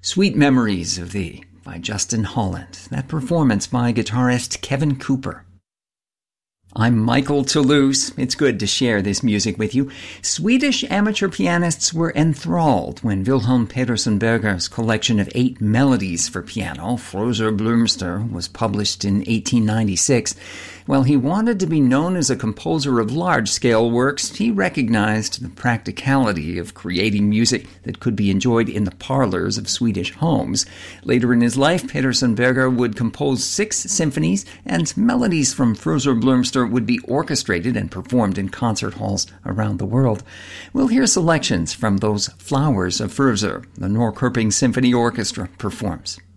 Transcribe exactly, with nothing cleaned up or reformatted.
Sweet Memories of Thee by Justin Holland. That performance by guitarist Kevin Cooper. I'm Michael Toulouse. It's good to share this music with you. Swedish amateur pianists were enthralled when Wilhelm Petersson Berger's collection of eight melodies for piano, Fröser Blomster, was published in eighteen ninety-six. While he wanted to be known as a composer of large-scale works, he recognized the practicality of creating music that could be enjoyed in the parlors of Swedish homes. Later in his life, Petersson Berger would compose six symphonies, and melodies from Fröser Blomster would be orchestrated and performed in concert halls around the world. We'll hear selections from those Flowers of Fröser the Norrköping Symphony Orchestra performs.